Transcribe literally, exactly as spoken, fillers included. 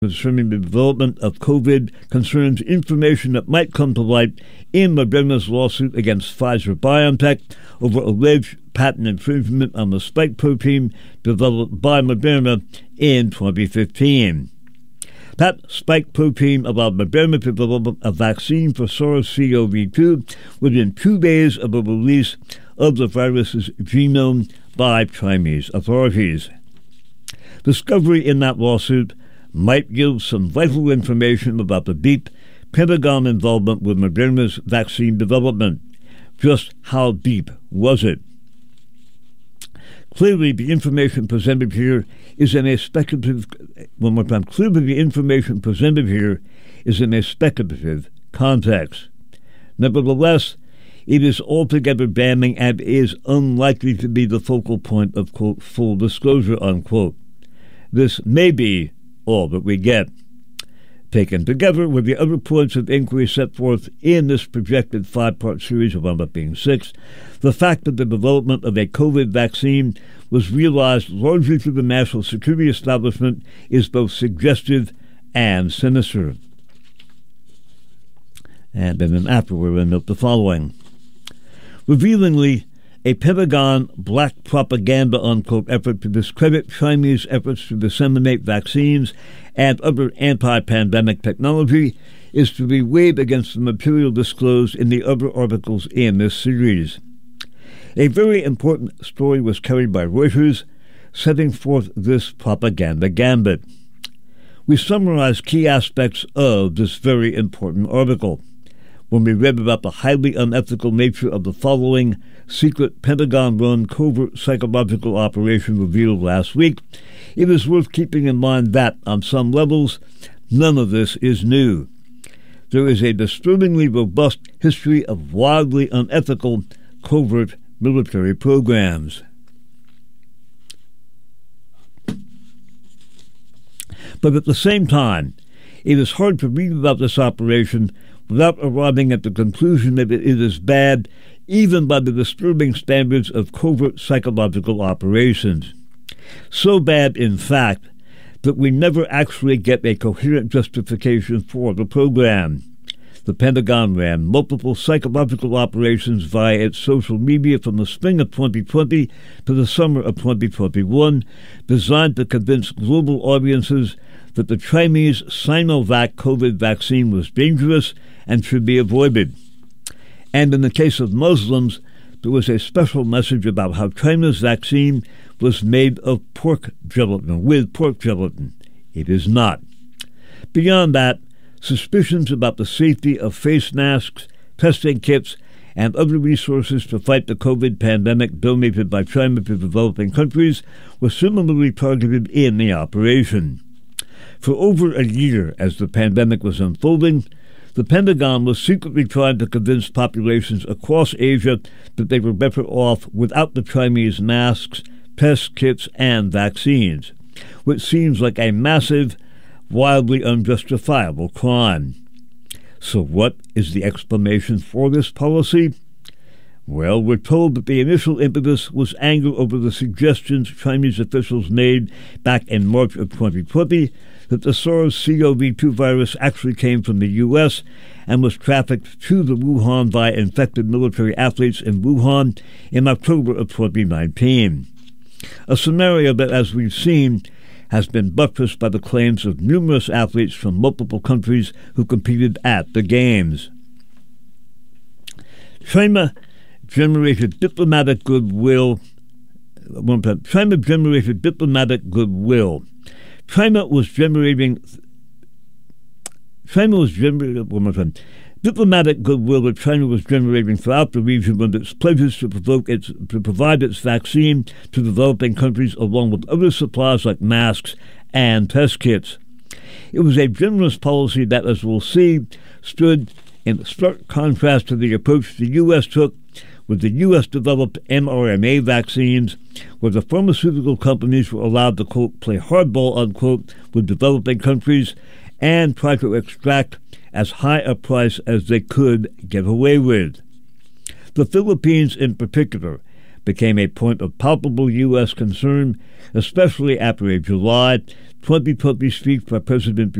concerning the development of COVID concerns information that might come to light in Moderna's lawsuit against Pfizer-BioNTech over alleged patent infringement on the spike protein developed by Moderna in twenty fifteen. That spike protein allowed Moderna to develop a vaccine for SARS-C o V two within two days of the release of the virus's genome by Chinese authorities. Discovery in that lawsuit might give some vital information about the deep Pentagon involvement with Moderna's vaccine development. Just how deep was it? Clearly, the information presented here is in a speculative. One more time. Clearly, the information presented here is in a speculative context. Nevertheless, it is altogether damning and is unlikely to be the focal point of, quote, full disclosure, unquote. This may be all that we get. Taken together with the other points of inquiry set forth in this projected five-part series of wound up being six, the fact that the development of a COVID vaccine was realized largely through the national security establishment is both suggestive and sinister. And then an afterward, we'll note the following. Revealingly, a Pentagon black propaganda, unquote, effort to discredit Chinese efforts to disseminate vaccines and other anti-pandemic technology is to be weighed against the material disclosed in the other articles in this series. A very important story was carried by Reuters, setting forth this propaganda gambit. We summarize key aspects of this very important article. When we read about the highly unethical nature of the following secret Pentagon-run covert psychological operation revealed last week, it is worth keeping in mind that, on some levels, none of this is new. There is a disturbingly robust history of wildly unethical covert military programs. But at the same time, it is hard to read about this operation without arriving at the conclusion that it is bad, even by the disturbing standards of covert psychological operations. So bad, in fact, that we never actually get a coherent justification for the program. The Pentagon ran multiple psychological operations via its social media from the spring of twenty twenty to the summer of twenty twenty-one, designed to convince global audiences that the Chinese Sinovac COVID vaccine was dangerous and should be avoided. And in the case of Muslims, there was a special message about how China's vaccine was made of pork gelatin, with pork gelatin. It is not. Beyond that, suspicions about the safety of face masks, testing kits, and other resources to fight the COVID pandemic donated by China to developing countries were similarly targeted in the operation. For over a year, as the pandemic was unfolding, the Pentagon was secretly trying to convince populations across Asia that they were better off without the Chinese masks, test kits, and vaccines, which seems like a massive, wildly unjustifiable crime. So what is the explanation for this policy? Well, we're told that the initial impetus was anger over the suggestions Chinese officials made back in March of twenty twenty that the SARS-C o V two virus actually came from the U S and was trafficked to the Wuhan via infected military athletes in Wuhan in October of twenty nineteen. A scenario that, as we've seen, has been buttressed by the claims of numerous athletes from multiple countries who competed at the Games. China generated diplomatic goodwill. China generated diplomatic goodwill. China was generating. China was generating. One more time. Diplomatic goodwill that China was generating throughout the region with its pledges to provoke its to provide its vaccine to developing countries, along with other supplies like masks and test kits. It was a generous policy that, as we'll see, stood in stark contrast to the approach the U S took with the U S-developed mRNA vaccines, where the pharmaceutical companies were allowed to, quote, play hardball, unquote, with developing countries and try to extract as high a price as they could get away with. The Philippines, in particular, became a point of palpable U S concern, especially after a July twenty twenty speech by President